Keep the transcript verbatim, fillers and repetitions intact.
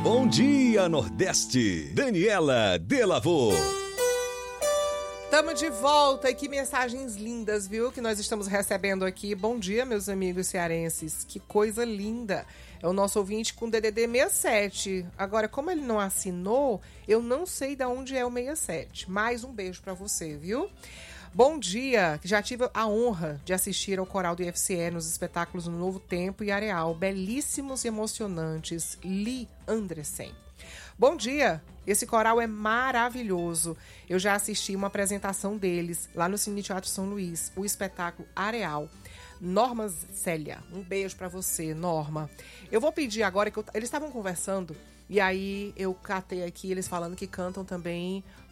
Bom dia, Nordeste. Daniela Delavô. Estamos de volta e que mensagens lindas, viu? Que nós estamos recebendo aqui. Bom dia, meus amigos cearenses. Que coisa linda. É o nosso ouvinte com D D D sessenta e sete. Agora, como ele não assinou, eu não sei de onde é o sessenta e sete. Mais um beijo para você, viu? Bom dia. Já tive a honra de assistir ao coral do I F C E nos espetáculos no Novo Tempo e Areal. Belíssimos e emocionantes. Li Andressen. Bom dia, esse coral é maravilhoso. Eu já assisti uma apresentação deles lá no Cine Teatro São Luís, o espetáculo Areal. Norma Célia, um beijo pra você, Norma. Eu vou pedir agora, que eu, eles estavam conversando, e aí eu catei aqui eles falando que cantam também